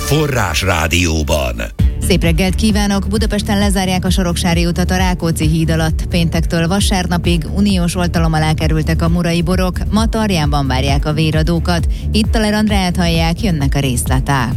Forrás Rádióban. Szép reggelt kívánok! Budapesten lezárják a Soroksári utat a Rákóczi híd alatt. Péntektől vasárnapig uniós oltalom alá kerültek a murai borok, ma Tarjánban várják a véradókat. Itt Taler Andrát hallják, jönnek a részletek.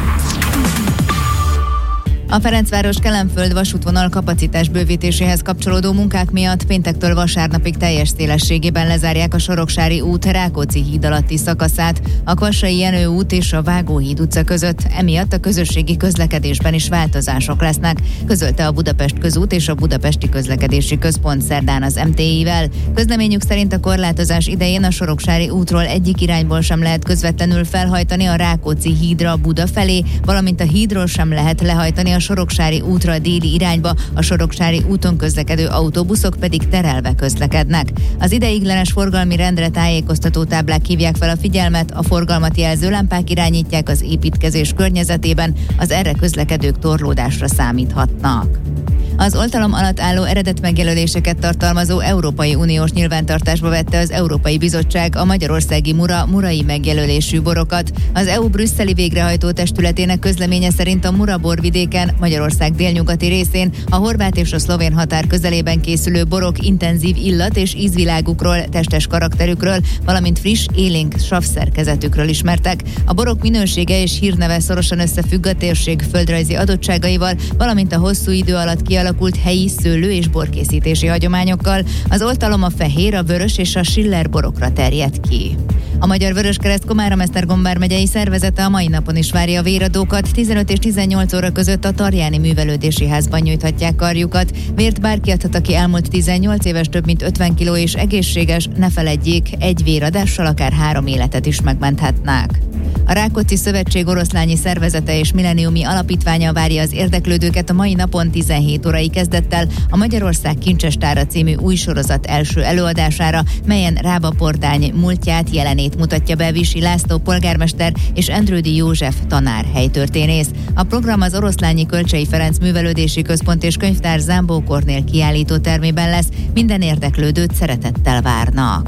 A Ferencváros-Kelenföld vasútvonal kapacitás bővítéséhez kapcsolódó munkák miatt péntektől vasárnapig teljes szélességében lezárják a Soroksári út Rákóczi híd alatti szakaszát, a Kvassai Jenő út és a Vágóhíd utca között, emiatt a közösségi közlekedésben is változások lesznek, közölte a Budapest Közút és a Budapesti Közlekedési Központ szerdán az MTI-vel. Közleményük szerint a korlátozás idején a Soroksári útról egyik irányból sem lehet közvetlenül felhajtani a Rákóczi hídra Buda felé, valamint a hídról sem lehet lehajtani a Soroksári útra déli irányba, a Soroksári úton közlekedő autóbuszok pedig terelve közlekednek. Az ideiglenes forgalmi rendre tájékoztató táblák hívják fel a figyelmet, a forgalmat jelző lámpák irányítják az építkezés környezetében, az erre közlekedők torlódásra számíthatnak. Az oltalom alatt álló eredetmegjelöléseket tartalmazó Európai Uniós nyilvántartásba vette az Európai Bizottság a magyarországi murai megjelölésű borokat. Az EU brüsszeli végrehajtó testületének közleménye szerint a Mura borvidéken, Magyarország délnyugati részén, a horvát és a szlovén határ közelében készülő borok intenzív illat- és ízvilágukról, testes karakterükről, valamint friss, élénk savszerkezetükről ismertek. A borok minősége és hírneve szorosan összefügg a térség földrajzi adottságaival, valamint a hosszú idő alatt kialakult helyi szőlő- és borkészítési hagyományokkal. Az oltalom a fehér, a vörös és a Schiller borokra terjed ki. A Magyar Vöröskereszt Komárom-Esztergom vármegyei szervezete a mai napon is várja a véradókat. 15 és 18 óra között a Tarjáni Művelődési Házban nyújthatják karjukat. Vért bárki adhat, aki elmúlt 18 éves, több mint 50 kiló és egészséges, ne feledjék, egy véradással akár 3 életet is megmenthetnek. A Rákóczi Szövetség oroszlányi szervezete és milleniumi alapítványa várja az érdeklődőket a mai napon 17 órai kezdettel a Magyarország Kincsestára című új sorozat első előadására, melyen Rába Portány múltját, jelenét mutatja be Visi László polgármester és Endrődi József tanár helytörténész. A program az Oroszlányi Kölcsei Ferenc Művelődési Központ és Könyvtár Zámbó Kornél kiállító termében lesz. Minden érdeklődőt szeretettel várnak.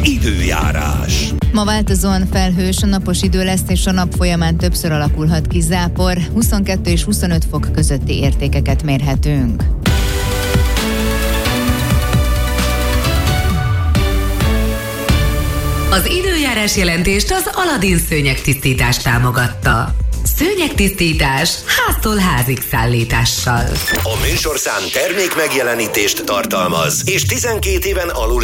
Időjárás. Ma változóan felhős, napos idő lesz, és a nap folyamán többször alakulhat ki zápor. 22 és 25 fok közötti értékeket mérhetünk. Az időjárás jelentést az Aladin szőnyegtisztítás támogatta. Szőnyegtisztítás háztól házig szállítással. A műsorszám termék megjelenítést tartalmaz, és 12 éven aluli